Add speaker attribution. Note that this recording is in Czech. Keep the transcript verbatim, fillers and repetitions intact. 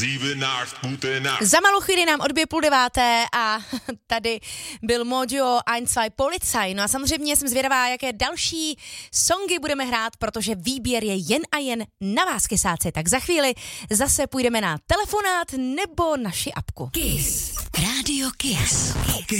Speaker 1: Za malou chvíli nám odbije půl deváté a tady byl Mojo ein, zwei Polizei. No a samozřejmě jsem zvědavá, jaké další songy budeme hrát, protože výběr je jen a jen na vás, kysáci. Tak za chvíli zase půjdeme na telefonát nebo naši apku.
Speaker 2: Kiss. Radio Kiss. Kiss.